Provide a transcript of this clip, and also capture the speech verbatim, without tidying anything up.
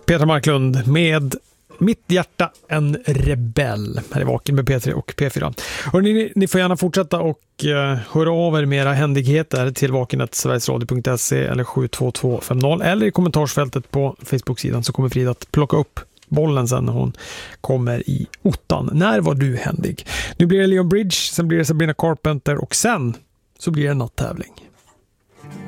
Petra Marklund med Mitt hjärta en rebell här i Vaken med P tre och P fyra. Och ni, ni får gärna fortsätta och uh, höra av er med era händigheter till vakenet sverigesradio punkt se eller sju två två fem noll eller i kommentarsfältet på Facebook-sidan, så kommer Frida att plocka upp bollen sen när hon kommer i ottan. När var du händig? Nu blir det Leon Bridge, sen blir det Sabrina Carpenter och sen så blir det en natttävling.